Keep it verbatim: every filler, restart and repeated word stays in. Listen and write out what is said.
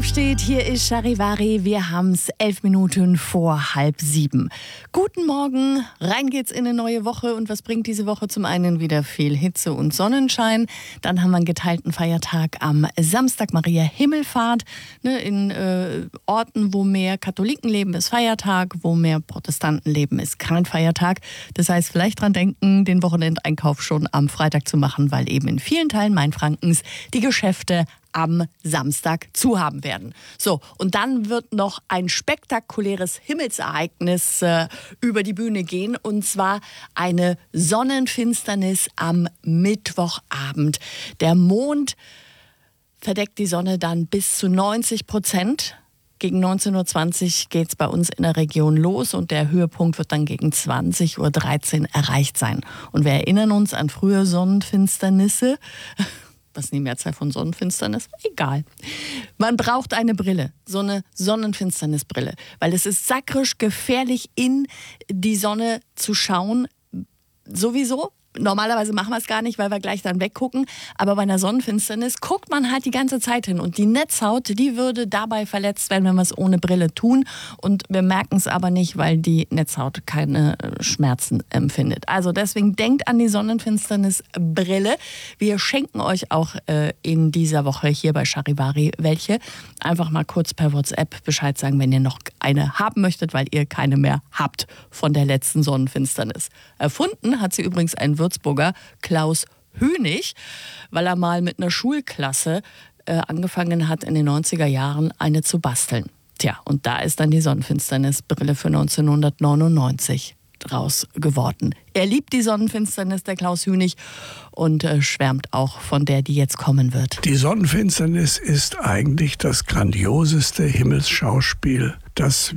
aufsteht, hier ist Charivari. Wir haben es elf Minuten vor halb sieben. Guten Morgen, rein geht's in eine neue Woche. Und was bringt diese Woche? Zum einen wieder viel Hitze und Sonnenschein. Dann haben wir einen geteilten Feiertag am Samstag, Maria Himmelfahrt. Ne, in äh, Orten, wo mehr Katholiken leben, ist Feiertag. Wo mehr Protestanten leben, ist kein Feiertag. Das heißt, vielleicht dran denken, den Wochenendeinkauf schon am Freitag zu machen, weil eben in vielen Teilen Mainfrankens die Geschäfte am Samstag zu haben werden. So, und dann wird noch ein spektakuläres Himmelsereignis äh, über die Bühne gehen, und zwar eine Sonnenfinsternis am Mittwochabend. Der Mond verdeckt die Sonne dann bis zu neunzig Prozent. Gegen neunzehn Uhr zwanzig geht es bei uns in der Region los und der Höhepunkt wird dann gegen zwanzig Uhr dreizehn erreicht sein. Und wir erinnern uns an frühe Sonnenfinsternisse. Was ist die Mehrzahl von Sonnenfinsternis? Egal. Man braucht eine Brille, so eine Sonnenfinsternisbrille, weil es ist sakrisch gefährlich, in die Sonne zu schauen. Sowieso. Normalerweise machen wir es gar nicht, weil wir gleich dann weggucken. Aber bei einer Sonnenfinsternis guckt man halt die ganze Zeit hin. Und die Netzhaut, die würde dabei verletzt werden, wenn wir es ohne Brille tun. Und wir merken es aber nicht, weil die Netzhaut keine Schmerzen empfindet. Also deswegen denkt an die Sonnenfinsternisbrille. Wir schenken euch auch äh, in dieser Woche hier bei Charivari welche. Einfach mal kurz per WhatsApp Bescheid sagen, wenn ihr noch eine haben möchtet, weil ihr keine mehr habt von der letzten Sonnenfinsternis. Erfunden hat sie übrigens ein Würzburger Klaus Hünig, weil er mal mit einer Schulklasse äh, angefangen hat, in den neunziger Jahren eine zu basteln. Tja, und da ist dann die Sonnenfinsternisbrille für neunzehnhundertneunundneunzig draus geworden. Er liebt die Sonnenfinsternis, der Klaus Hünig, und äh, schwärmt auch von der, die jetzt kommen wird. Die Sonnenfinsternis ist eigentlich das grandioseste Himmelsschauspiel, das